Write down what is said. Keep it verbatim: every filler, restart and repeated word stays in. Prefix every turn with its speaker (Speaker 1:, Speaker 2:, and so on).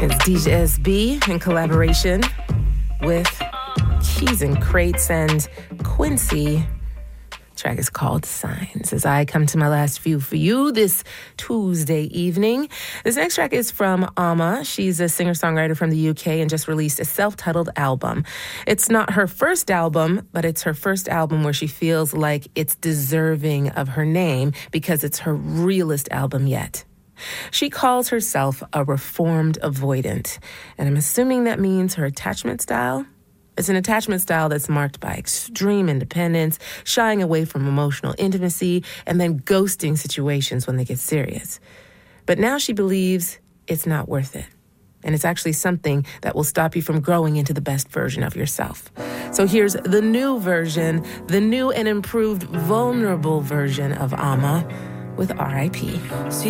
Speaker 1: It's D J S B in collaboration with Keys and Crates and Quincy. The track is called Signs. As I come to my last few for you this Tuesday evening. This next track is from Amma. She's a singer-songwriter from the U K and just released a self-titled album. It's not her first album, but it's her first album where she feels like it's deserving of her name because it's her realest album yet. She calls herself a reformed avoidant, and I'm assuming that means her attachment style. It's an attachment style that's marked by extreme independence, shying away from emotional intimacy, and then ghosting situations when they get serious. But now she believes it's not worth it, and it's actually something that will stop you from growing into the best version of yourself. So here's the new version, the new and improved vulnerable version of Amma with R I P